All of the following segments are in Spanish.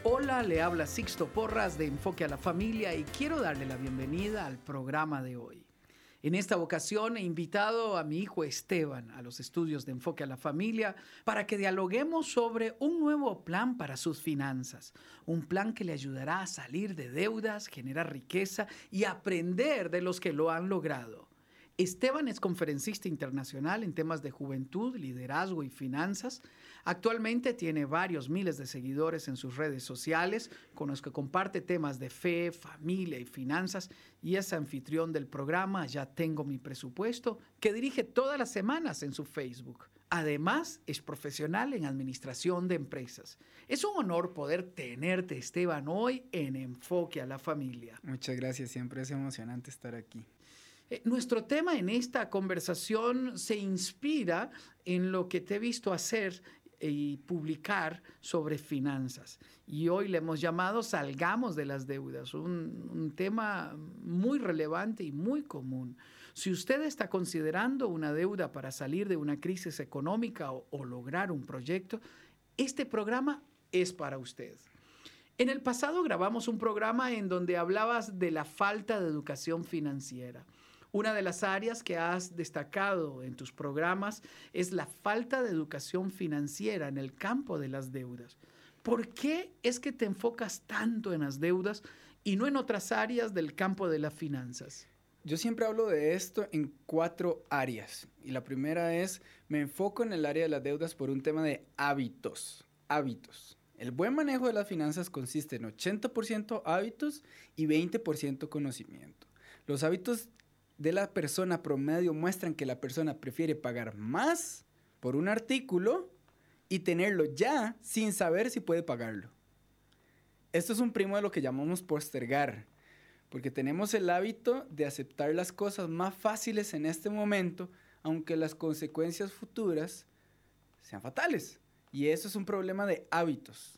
Hola, le habla Sixto Porras de Enfoque a la Familia y quiero darle la bienvenida al programa de hoy. En esta ocasión he invitado a mi hijo Esteban a los estudios de Enfoque a la Familia para que dialoguemos sobre un nuevo plan para sus finanzas. Un plan que le ayudará a salir de deudas, generar riqueza y aprender de los que lo han logrado. Esteban es conferencista internacional en temas de juventud, liderazgo y finanzas. Actualmente tiene varios miles de seguidores en sus redes sociales con los que comparte temas de fe, familia y finanzas y es anfitrión del programa Ya Tengo Mi Presupuesto que dirige todas las semanas en su Facebook. Además, es profesional en administración de empresas. Es un honor poder tenerte, Esteban, hoy en Enfoque a la Familia. Muchas gracias, siempre es emocionante estar aquí. Nuestro tema en esta conversación se inspira en lo que te he visto hacer y publicar sobre finanzas. Y hoy le hemos llamado Salgamos de las deudas, un tema muy relevante y muy común. Si usted está considerando una deuda para salir de una crisis económica o lograr un proyecto, este programa es para usted. En el pasado grabamos un programa en donde hablabas de la falta de educación financiera. Una de las áreas que has destacado en tus programas es la falta de educación financiera en el campo de las deudas. ¿Por qué es que te enfocas tanto en las deudas y no en otras áreas del campo de las finanzas? Yo siempre hablo de esto en 4 áreas. Y la primera es, me enfoco en el área de las deudas por un tema de hábitos. Hábitos. El buen manejo de las finanzas consiste en 80% hábitos y 20% conocimiento. Los hábitos de la persona promedio muestran que la persona prefiere pagar más por un artículo y tenerlo ya sin saber si puede pagarlo. Esto es un primo de lo que llamamos postergar, porque tenemos el hábito de aceptar las cosas más fáciles en este momento, aunque las consecuencias futuras sean fatales. Y eso es un problema de hábitos.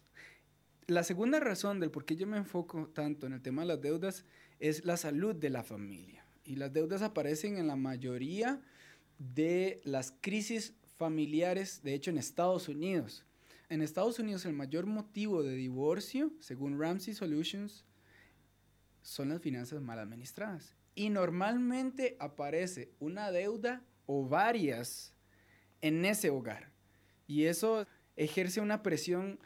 La segunda razón del por qué yo me enfoco tanto en el tema de las deudas es la salud de la familia. Y las deudas aparecen en la mayoría de las crisis familiares, de hecho en Estados Unidos. En Estados Unidos el mayor motivo de divorcio, según Ramsey Solutions, son las finanzas mal administradas. Y normalmente aparece una deuda o varias en ese hogar. Y eso ejerce una presión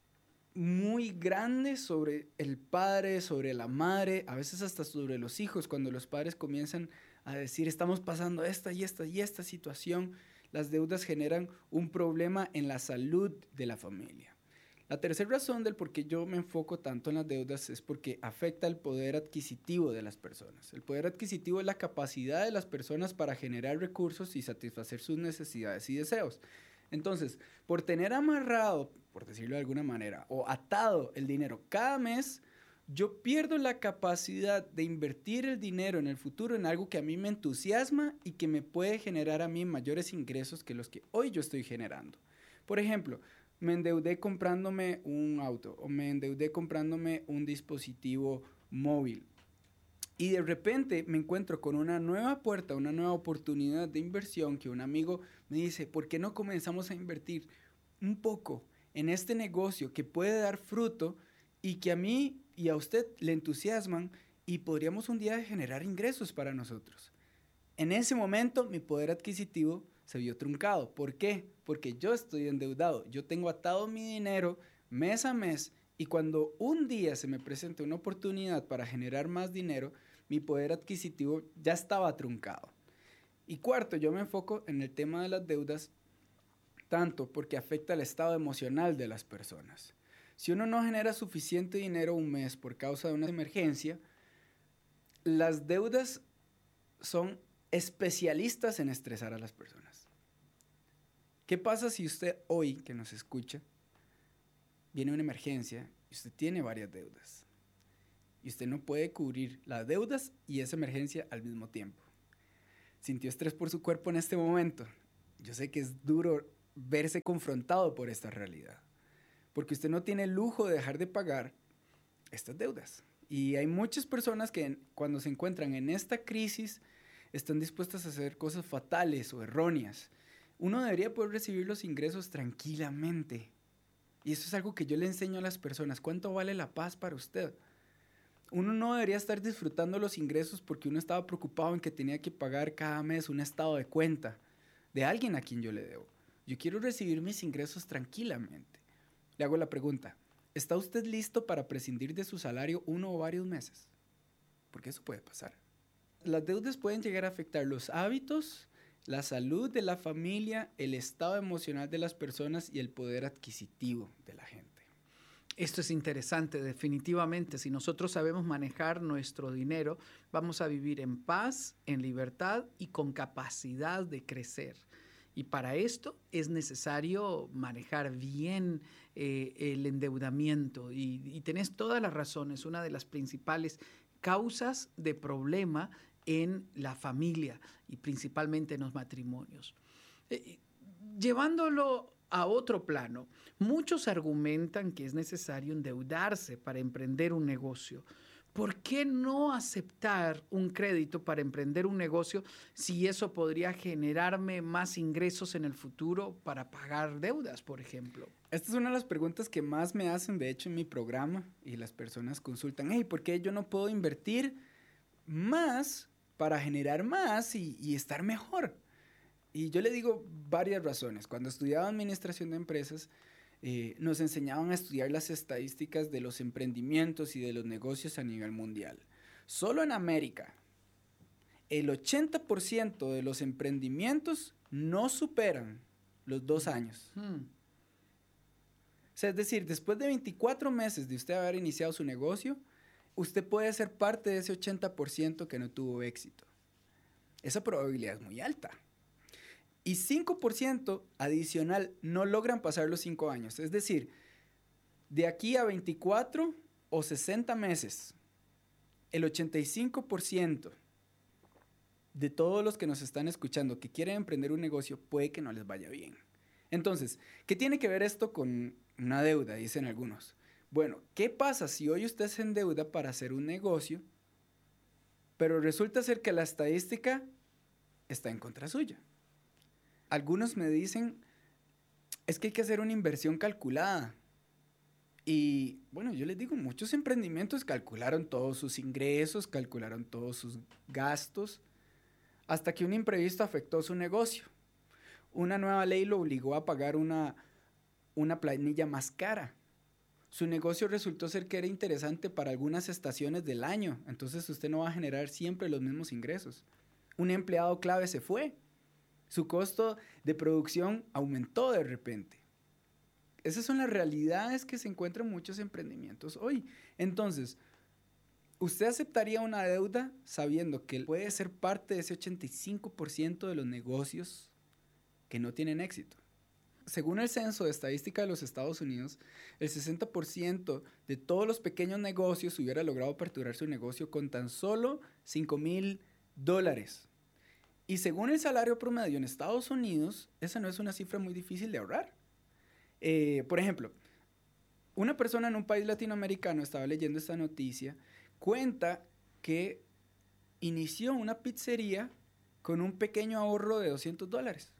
muy grande sobre el padre, sobre la madre, a veces hasta sobre los hijos. Cuando los padres comienzan a decir, estamos pasando esta y esta y esta situación, las deudas generan un problema en la salud de la familia. La tercera razón del por qué yo me enfoco tanto en las deudas es porque afecta el poder adquisitivo de las personas. El poder adquisitivo es la capacidad de las personas para generar recursos y satisfacer sus necesidades y deseos. Entonces, por tener amarrado, por decirlo de alguna manera, o atado el dinero cada mes, yo pierdo la capacidad de invertir el dinero en el futuro en algo que a mí me entusiasma y que me puede generar a mí mayores ingresos que los que hoy yo estoy generando. Por ejemplo, me endeudé comprándome un auto o me endeudé comprándome un dispositivo móvil. Y de repente me encuentro con una nueva puerta, una nueva oportunidad de inversión que un amigo me dice, ¿por qué no comenzamos a invertir un poco en este negocio que puede dar fruto y que a mí y a usted le entusiasman y podríamos un día generar ingresos para nosotros? En ese momento mi poder adquisitivo se vio truncado. ¿Por qué? Porque yo estoy endeudado, yo tengo atado mi dinero mes a mes y cuando un día se me presenta una oportunidad para generar más dinero, mi poder adquisitivo ya estaba truncado. Y cuarto, yo me enfoco en el tema de las deudas tanto porque afecta el estado emocional de las personas. Si uno no genera suficiente dinero un mes por causa de una emergencia, las deudas son especialistas en estresar a las personas. ¿Qué pasa si usted hoy, que nos escucha, viene una emergencia y usted tiene varias deudas? Y usted no puede cubrir las deudas y esa emergencia al mismo tiempo. Sintió estrés por su cuerpo en este momento. Yo sé que es duro verse confrontado por esta realidad, porque usted no tiene el lujo de dejar de pagar estas deudas. Y hay muchas personas que cuando se encuentran en esta crisis están dispuestas a hacer cosas fatales o erróneas. Uno debería poder recibir los ingresos tranquilamente, Y eso es algo que yo le enseño a las personas. ¿Cuánto vale la paz para usted? Uno no debería estar disfrutando los ingresos porque uno estaba preocupado en que tenía que pagar cada mes un estado de cuenta de alguien a quien yo le debo. Yo quiero recibir mis ingresos tranquilamente. Le hago la pregunta, ¿está usted listo para prescindir de su salario 1 o varios meses? Porque eso puede pasar. Las deudas pueden llegar a afectar los hábitos, la salud de la familia, el estado emocional de las personas y el poder adquisitivo de la gente. Esto es interesante, definitivamente. Si nosotros sabemos manejar nuestro dinero, vamos a vivir en paz, en libertad y con capacidad de crecer. Y para esto es necesario manejar bien el endeudamiento. Y tenés todas las razones. Una de las principales causas de problema en la familia y principalmente en los matrimonios. Llevándolo a otro plano, muchos argumentan que es necesario endeudarse para emprender un negocio. ¿Por qué no aceptar un crédito para emprender un negocio si eso podría generarme más ingresos en el futuro para pagar deudas, por ejemplo? Esta es una de las preguntas que más me hacen, de hecho, en mi programa, y las personas consultan, hey, ¿por qué yo no puedo invertir más para generar más y estar mejor? Y yo le digo varias razones. Cuando estudiaba administración de empresas, nos enseñaban a estudiar las estadísticas de los emprendimientos y de los negocios a nivel mundial. Solo en América, el 80% de los emprendimientos no superan los 2 años. O sea, es decir, después de 24 meses de usted haber iniciado su negocio, usted puede ser parte de ese 80% que no tuvo éxito. Esa probabilidad es muy alta. Y 5% adicional no logran pasar los 5 años. Es decir, de aquí a 24 o 60 meses, el 85% de todos los que nos están escuchando que quieren emprender un negocio puede que no les vaya bien. Entonces, ¿qué tiene que ver esto con una deuda? Dicen algunos. Bueno, ¿qué pasa si hoy usted se endeuda para hacer un negocio, pero resulta ser que la estadística está en contra suya? Algunos me dicen, es que hay que hacer una inversión calculada. Y bueno, yo les digo, muchos emprendimientos calcularon todos sus ingresos, calcularon todos sus gastos, hasta que un imprevisto afectó su negocio. Una nueva ley lo obligó a pagar una planilla más cara. Su negocio resultó ser que era interesante para algunas estaciones del año, entonces usted no va a generar siempre los mismos ingresos. Un empleado clave se fue. Su costo de producción aumentó de repente. Esas son las realidades que se encuentran en muchos emprendimientos hoy. Entonces, ¿usted aceptaría una deuda sabiendo que puede ser parte de ese 85% de los negocios que no tienen éxito? Según el Censo de Estadística de los Estados Unidos, el 60% de todos los pequeños negocios hubiera logrado aperturar su negocio con tan solo $5,000. Y según el salario promedio en Estados Unidos, esa no es una cifra muy difícil de ahorrar. Por ejemplo, una persona en un país latinoamericano, estaba leyendo esta noticia, cuenta que inició una pizzería con un pequeño ahorro de $200.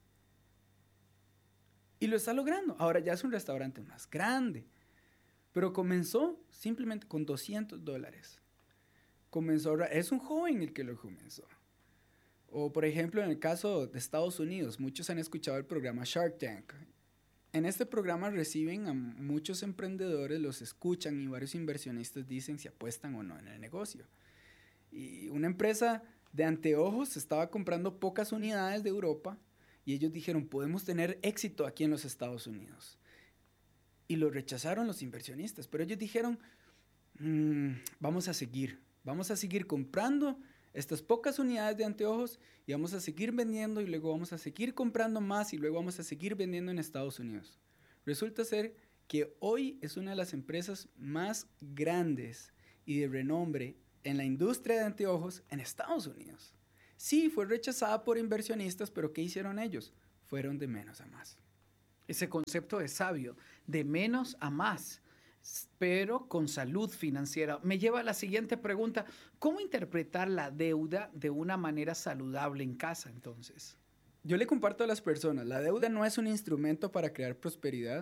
Y lo está logrando. Ahora ya es un restaurante más grande. Pero comenzó simplemente con $200. Comenzó a ahorrar. Es un joven el que lo comenzó. O, por ejemplo, en el caso de Estados Unidos, muchos han escuchado el programa Shark Tank. En este programa reciben a muchos emprendedores, los escuchan y varios inversionistas dicen si apuestan o no en el negocio. Y una empresa de anteojos estaba comprando pocas unidades de Europa y ellos dijeron, podemos tener éxito aquí en los Estados Unidos. Y lo rechazaron los inversionistas, pero ellos dijeron, vamos a seguir comprando estas pocas unidades de anteojos y vamos a seguir vendiendo y luego vamos a seguir comprando más y luego vamos a seguir vendiendo en Estados Unidos. Resulta ser que hoy es una de las empresas más grandes y de renombre en la industria de anteojos en Estados Unidos. Sí, fue rechazada por inversionistas, pero ¿qué hicieron ellos? Fueron de menos a más. Ese concepto es sabio, de menos a más, pero con salud financiera. Me lleva a la siguiente pregunta. ¿Cómo interpretar la deuda de una manera saludable en casa, entonces? Yo le comparto a las personas, la deuda no es un instrumento para crear prosperidad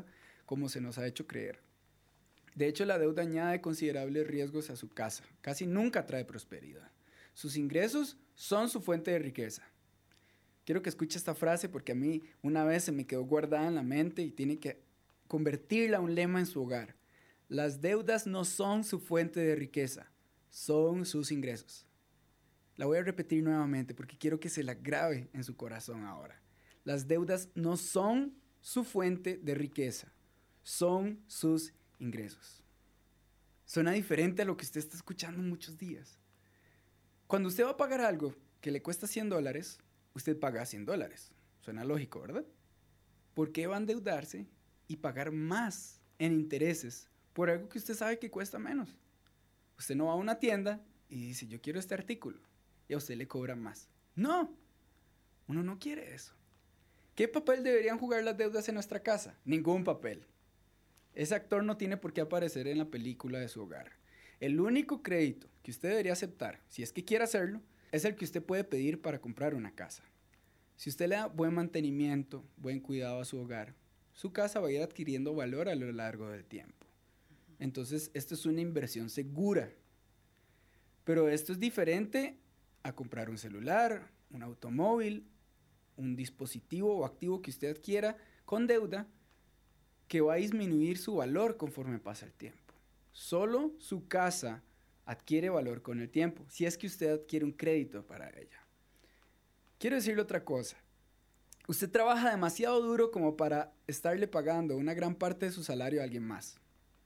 como se nos ha hecho creer. De hecho, la deuda añade considerables riesgos a su casa. Casi nunca trae prosperidad. Sus ingresos son su fuente de riqueza. Quiero que escuche esta frase porque a mí una vez se me quedó guardada en la mente y tiene que convertirla a un lema en su hogar. Las deudas no son su fuente de riqueza, son sus ingresos. La voy a repetir nuevamente porque quiero que se la grabe en su corazón ahora. Las deudas no son su fuente de riqueza, son sus ingresos. Suena diferente a lo que usted está escuchando muchos días. Cuando usted va a pagar algo que le cuesta $100, usted paga $100. Suena lógico, ¿verdad? ¿Por qué va a endeudarse y pagar más en intereses por algo que usted sabe que cuesta menos? Usted no va a una tienda y dice, yo quiero este artículo, y a usted le cobra más. No, uno no quiere eso. ¿Qué papel deberían jugar las deudas en nuestra casa? Ningún papel. Ese actor no tiene por qué aparecer en la película de su hogar. El único crédito que usted debería aceptar, si es que quiere hacerlo, es el que usted puede pedir para comprar una casa. Si usted le da buen mantenimiento, buen cuidado a su hogar, su casa va a ir adquiriendo valor a lo largo del tiempo. Entonces, esto es una inversión segura. Pero esto es diferente a comprar un celular, un automóvil, un dispositivo o activo que usted adquiera con deuda que va a disminuir su valor conforme pasa el tiempo. Solo su casa adquiere valor con el tiempo, si es que usted adquiere un crédito para ella. Quiero decirle otra cosa. Usted trabaja demasiado duro como para estarle pagando una gran parte de su salario a alguien más.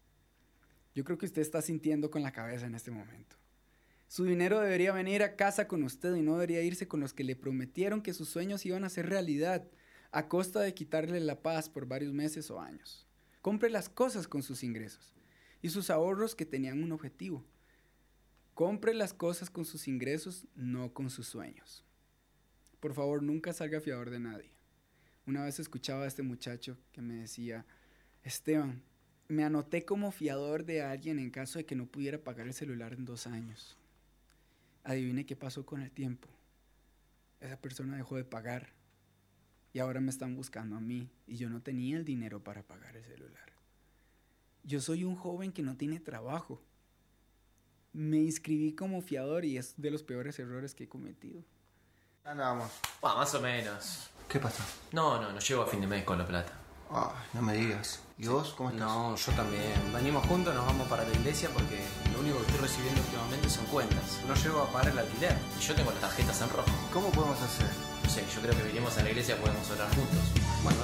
Yo creo que usted está sintiendo con la cabeza en este momento. Su dinero debería venir a casa con usted y no debería irse con los que le prometieron que sus sueños iban a ser realidad a costa de quitarle la paz por varios meses o años. Compre las cosas con sus ingresos y sus ahorros que tenían un objetivo. Compre las cosas con sus ingresos, no con sus sueños. Por favor, nunca salga fiador de nadie. Una vez escuchaba a este muchacho que me decía, Esteban, me anoté como fiador de alguien en caso de que no pudiera pagar el celular en 2 años. Adivine qué pasó con el tiempo. Esa persona dejó de pagar y ahora me están buscando a mí y yo no tenía el dinero para pagar el celular. Yo soy un joven que no tiene trabajo. Me inscribí como fiador y es de los peores errores que he cometido. Andamos. Bah, más o menos. ¿Qué pasa? No llego a fin de mes con la plata. Ay, no me digas. ¿Y vos cómo estás? No, yo también. Venimos juntos, nos vamos para la iglesia porque lo único que estoy recibiendo últimamente son cuentas. No llego a pagar el alquiler. Y yo tengo las tarjetas en rojo. ¿Cómo podemos hacer? No sé, yo creo que venimos a la iglesia podemos orar juntos. Bueno,